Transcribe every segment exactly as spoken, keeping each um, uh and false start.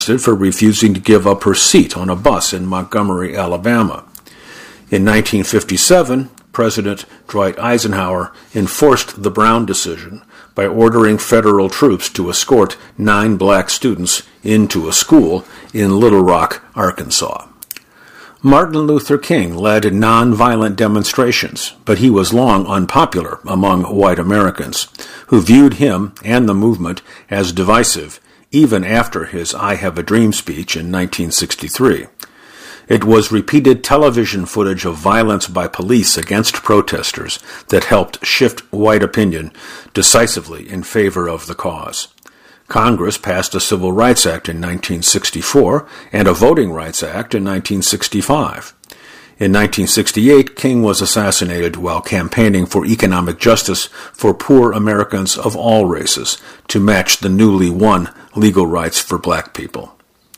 for refusing to give up her seat on a bus in Montgomery, Alabama. In nineteen fifty-seven, President Dwight Eisenhower enforced the Brown decision by ordering federal troops to escort nine black students into a school in Little Rock, Arkansas. Martin Luther King led nonviolent demonstrations, but he was long unpopular among white Americans, who viewed him and the movement as divisive even after his I Have a Dream speech in nineteen sixty-three. It was repeated television footage of violence by police against protesters that helped shift white opinion decisively in favor of the cause. Congress passed a Civil Rights Act in nineteen sixty-four and a Voting Rights Act in nineteen sixty-five. In nineteen sixty-eight, King was assassinated while campaigning for economic justice for poor Americans of all races to match the newly won legal rights for black people.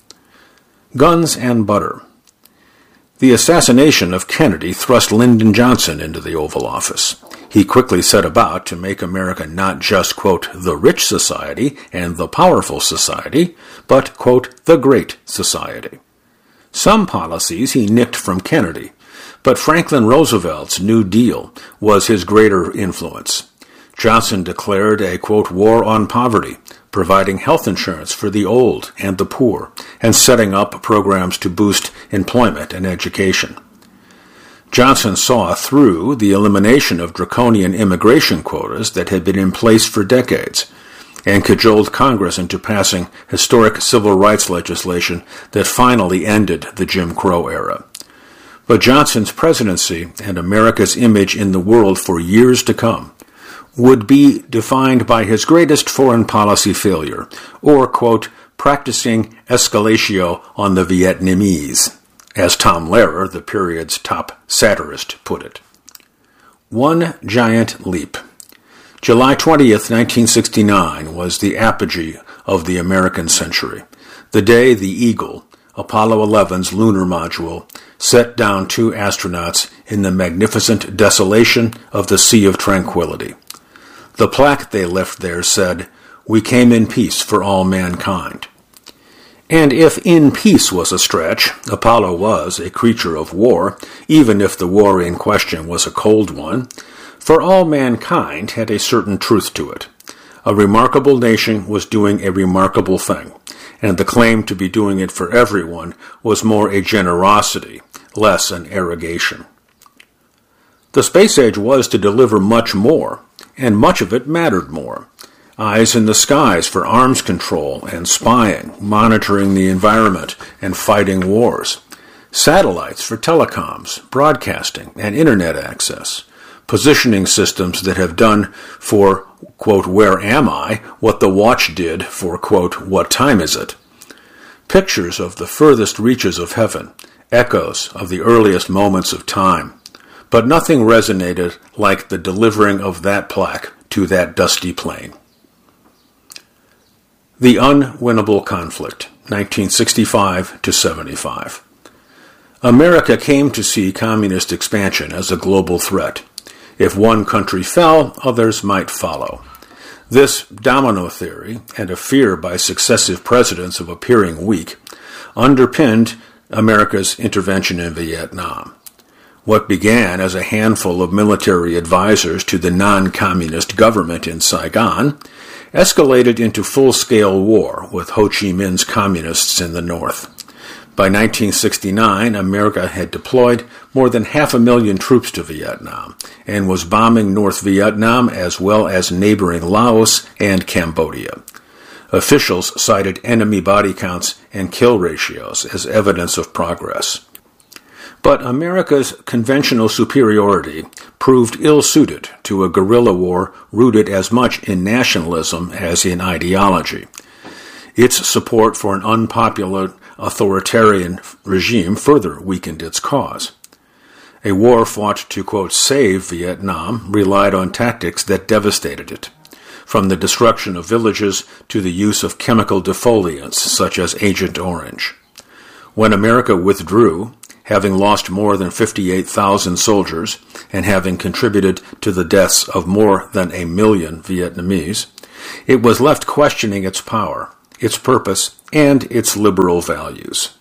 Guns and butter. The assassination of Kennedy thrust Lyndon Johnson into the Oval Office. He quickly set about to make America not just, quote, the rich society and the powerful society, but, quote, the great society. Some policies he nicked from Kennedy, but Franklin Roosevelt's New Deal was his greater influence. Johnson declared a, quote, war on poverty, providing health insurance for the old and the poor, and setting up programs to boost employment and education. Johnson saw through the elimination of draconian immigration quotas that had been in place for decades, and cajoled Congress into passing historic civil rights legislation that finally ended the Jim Crow era. But Johnson's presidency and America's image in the world for years to come would be defined by his greatest foreign policy failure, or, quote, practicing escalatio on the Vietnamese, as Tom Lehrer, the period's top satirist, put it. One giant leap. July twentieth, nineteen sixty-nine was the apogee of the American century, the day the Eagle, Apollo eleven's lunar module, set down two astronauts in the magnificent desolation of the Sea of Tranquility. The plaque they left there said, "We came in peace for all mankind." And if in peace was a stretch, Apollo was a creature of war, even if the war in question was a cold one, for all mankind had a certain truth to it. A remarkable nation was doing a remarkable thing, and the claim to be doing it for everyone was more a generosity, less an arrogation. The space age was to deliver much more, and much of it mattered more. Eyes in the skies for arms control and spying, monitoring the environment, and fighting wars. Satellites for telecoms, broadcasting, and internet access. Positioning systems that have done for, quote, where am I, what the watch did for, quote, what time is it? Pictures of the furthest reaches of heaven, echoes of the earliest moments of time. But nothing resonated like the delivering of that plaque to that dusty plain. The Unwinnable Conflict, nineteen sixty-five to seventy-five. America came to see communist expansion as a global threat. If one country fell, others might follow. This domino theory, and a fear by successive presidents of appearing weak, underpinned America's intervention in Vietnam. What began as a handful of military advisors to the non-communist government in Saigon escalated into full-scale war with Ho Chi Minh's communists in the north. By nineteen sixty-nine, America had deployed more than half a million troops to Vietnam and was bombing North Vietnam as well as neighboring Laos and Cambodia. Officials cited enemy body counts and kill ratios as evidence of progress. But America's conventional superiority proved ill-suited to a guerrilla war rooted as much in nationalism as in ideology. Its support for an unpopular authoritarian regime further weakened its cause. A war fought to, quote, save Vietnam relied on tactics that devastated it, from the destruction of villages to the use of chemical defoliants such as Agent Orange. When America withdrew, having lost more than fifty-eight thousand soldiers and having contributed to the deaths of more than a million Vietnamese, it was left questioning its power, its purpose, and its liberal values.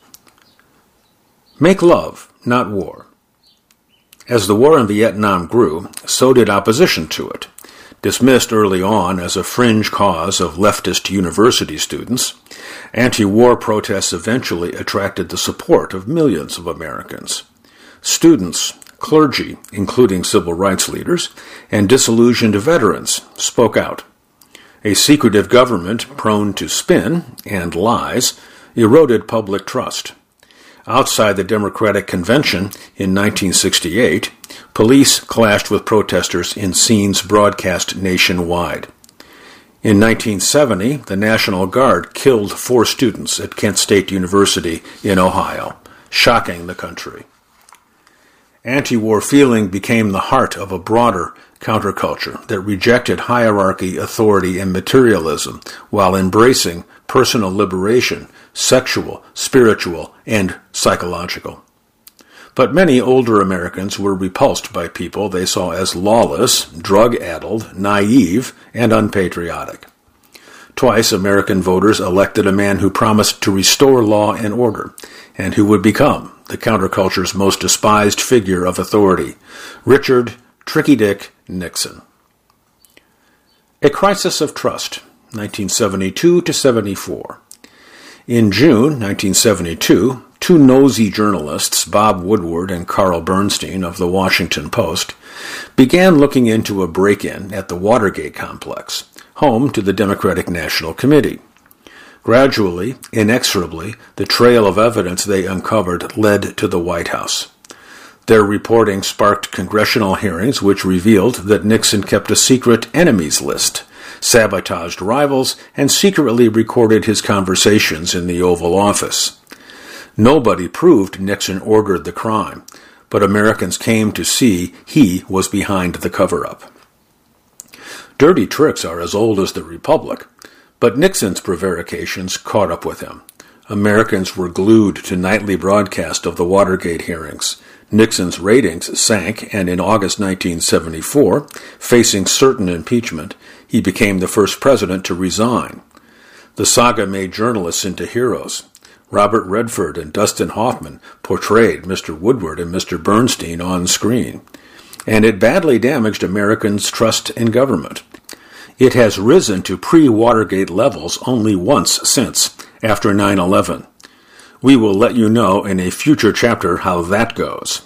Make love, not war. As the war in Vietnam grew, so did opposition to it. Dismissed early on as a fringe cause of leftist university students, anti-war protests eventually attracted the support of millions of Americans. Students, clergy, including civil rights leaders, and disillusioned veterans spoke out. A secretive government prone to spin and lies eroded public trust. Outside the Democratic Convention in nineteen sixty-eight, police clashed with protesters in scenes broadcast nationwide. In nineteen seventy, the National Guard killed four students at Kent State University in Ohio, shocking the country. Anti-war feeling became the heart of a broader counterculture that rejected hierarchy, authority, and materialism while embracing personal liberation, sexual, spiritual, and psychological. But many older Americans were repulsed by people they saw as lawless, drug-addled, naive, and unpatriotic. Twice, American voters elected a man who promised to restore law and order, and who would become the counterculture's most despised figure of authority, Richard Tricky Dick Nixon. A Crisis of Trust, nineteen seventy-two to seventy-four. In June nineteen seventy-two, two nosy journalists, Bob Woodward and Carl Bernstein of the Washington Post, began looking into a break-in at the Watergate complex, home to the Democratic National Committee. Gradually, inexorably, the trail of evidence they uncovered led to the White House. Their reporting sparked congressional hearings which revealed that Nixon kept a secret enemies list, sabotaged rivals, and secretly recorded his conversations in the Oval Office. Nobody proved Nixon ordered the crime, but Americans came to see he was behind the cover-up. Dirty tricks are as old as the Republic, but Nixon's prevarications caught up with him. Americans were glued to nightly broadcast of the Watergate hearings. Nixon's ratings sank, and in August nineteen seventy-four, facing certain impeachment, he became the first president to resign. The saga made journalists into heroes. Robert Redford and Dustin Hoffman portrayed Mister Woodward and Mister Bernstein on screen, and it badly damaged Americans' trust in government. It has risen to pre-Watergate levels only once since, after nine eleven. We will let you know in a future chapter how that goes.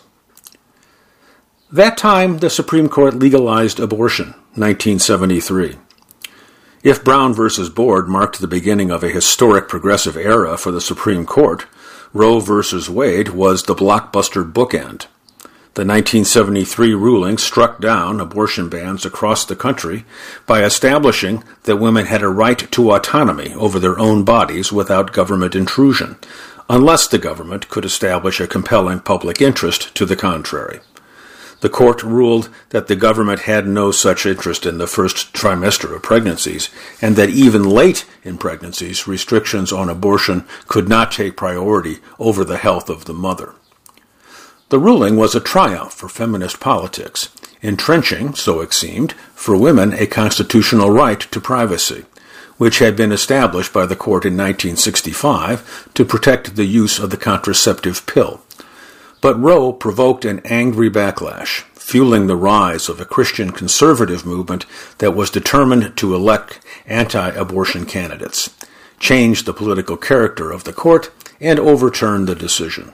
That time, the Supreme Court legalized abortion, nineteen seventy-three. If Brown versus Board marked the beginning of a historic progressive era for the Supreme Court, Roe versus Wade was the blockbuster bookend. The nineteen seventy-three ruling struck down abortion bans across the country by establishing that women had a right to autonomy over their own bodies without government intrusion, unless the government could establish a compelling public interest to the contrary. The court ruled that the government had no such interest in the first trimester of pregnancies, and that even late in pregnancies, restrictions on abortion could not take priority over the health of the mother. The ruling was a triumph for feminist politics, entrenching, so it seemed, for women a constitutional right to privacy, which had been established by the court in nineteen sixty-five to protect the use of the contraceptive pill. But Roe provoked an angry backlash, fueling the rise of a Christian conservative movement that was determined to elect anti-abortion candidates, change the political character of the court, and overturn the decision.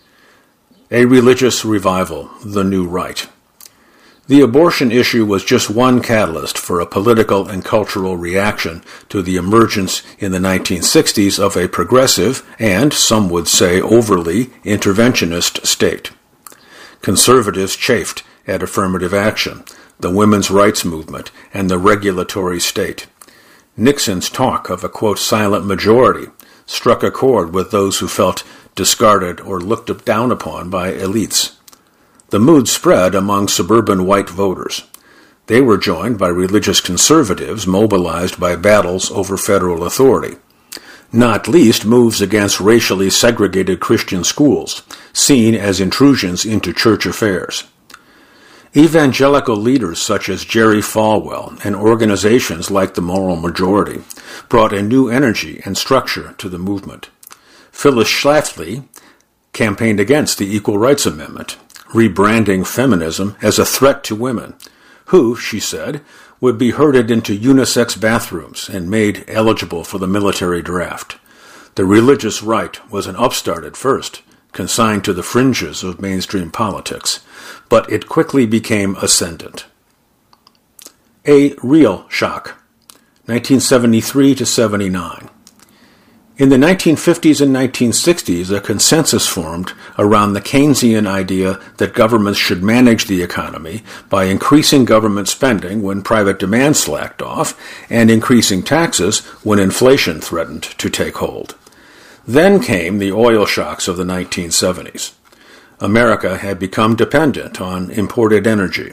A religious revival, the new right. The abortion issue was just one catalyst for a political and cultural reaction to the emergence in the nineteen sixties of a progressive and, some would say, overly interventionist state. Conservatives chafed at affirmative action, the women's rights movement, and the regulatory state. Nixon's talk of a, quote, silent majority struck a chord with those who felt discarded or looked down upon by elites. The mood spread among suburban white voters. They were joined by religious conservatives mobilized by battles over federal authority, not least moves against racially segregated Christian schools, seen as intrusions into church affairs. Evangelical leaders such as Jerry Falwell and organizations like the Moral Majority brought a new energy and structure to the movement. Phyllis Schlafly campaigned against the Equal Rights Amendment, rebranding feminism as a threat to women, who, she said, would be herded into unisex bathrooms and made eligible for the military draft. The religious right was an upstart at first, consigned to the fringes of mainstream politics, but it quickly became ascendant. A real shock, nineteen seventy-three to seventy-nine. In the nineteen fifties and nineteen sixties, a consensus formed around the Keynesian idea that governments should manage the economy by increasing government spending when private demand slacked off and increasing taxes when inflation threatened to take hold. Then came the oil shocks of the nineteen seventies. America had become dependent on imported energy.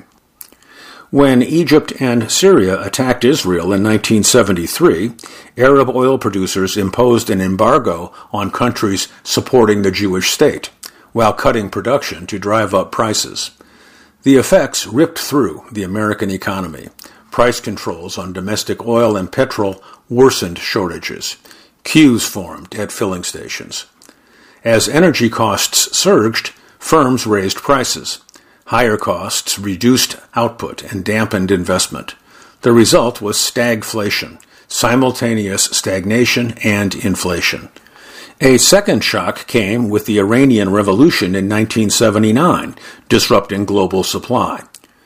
When Egypt and Syria attacked Israel in nineteen seventy-three, Arab oil producers imposed an embargo on countries supporting the Jewish state, while cutting production to drive up prices. The effects ripped through the American economy. Price controls on domestic oil and petrol worsened shortages. Queues formed at filling stations. As energy costs surged, firms raised prices. Higher costs reduced output and dampened investment. The result was stagflation, simultaneous stagnation and inflation. A second shock came with the Iranian Revolution in nineteen seventy-nine, disrupting global supply.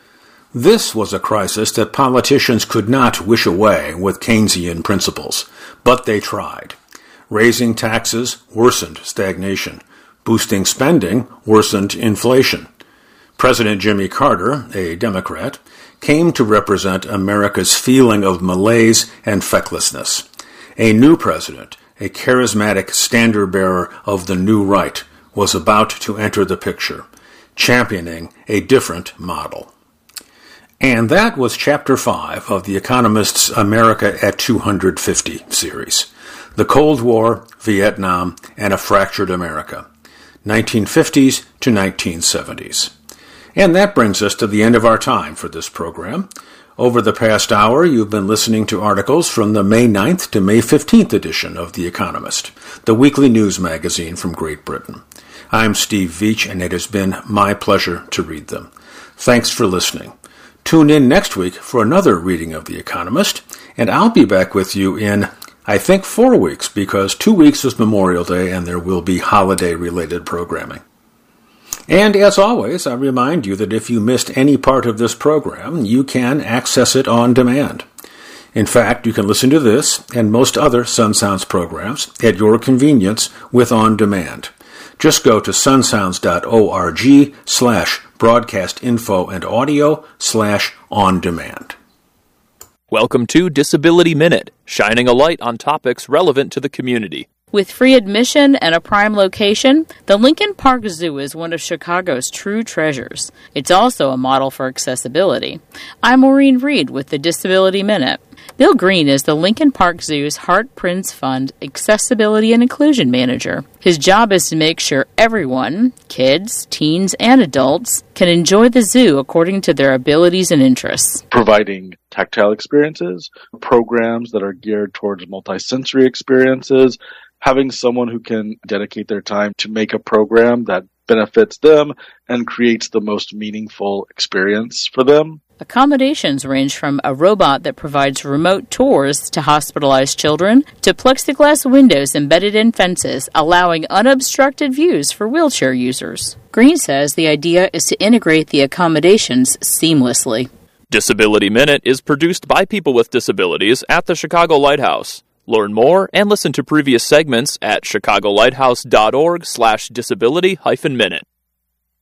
This was a crisis that politicians could not wish away with Keynesian principles, but they tried. Raising taxes worsened stagnation. Boosting spending worsened inflation. President Jimmy Carter, a Democrat, came to represent America's feeling of malaise and fecklessness. A new president, a charismatic standard-bearer of the new right, was about to enter the picture, championing a different model. And that was Chapter five of The Economist's America at two hundred fifty series. The Cold War, Vietnam, and a Fractured America, nineteen fifties to nineteen seventies. And that brings us to the end of our time for this program. Over the past hour, you've been listening to articles from the May ninth to May fifteenth edition of The Economist, the weekly news magazine from Great Britain. I'm Steve Veach, and it has been my pleasure to read them. Thanks for listening. Tune in next week for another reading of The Economist, and I'll be back with you in, I think, four weeks, because two weeks is Memorial Day and there will be holiday-related programming. And as always, I remind you that if you missed any part of this program, you can access it on demand. In fact, you can listen to this and most other Sun Sounds programs at your convenience with On Demand. Just go to sunsounds.org slash broadcast info and audio slash on demand. Welcome to Disability Minute, shining a light on topics relevant to the community. With free admission and a prime location, the Lincoln Park Zoo is one of Chicago's true treasures. It's also a model for accessibility. I'm Maureen Reed with the Disability Minute. Bill Green is the Lincoln Park Zoo's Hart Prince Fund Accessibility and Inclusion Manager. His job is to make sure everyone, kids, teens, and adults, can enjoy the zoo according to their abilities and interests. Providing tactile experiences, programs that are geared towards multisensory experiences, having someone who can dedicate their time to make a program that benefits them and creates the most meaningful experience for them. Accommodations range from a robot that provides remote tours to hospitalized children to plexiglass windows embedded in fences, allowing unobstructed views for wheelchair users. Green says the idea is to integrate the accommodations seamlessly. Disability Minute is produced by people with disabilities at the Chicago Lighthouse. Learn more and listen to previous segments at chicagolighthouse.org slash disability hyphen minute.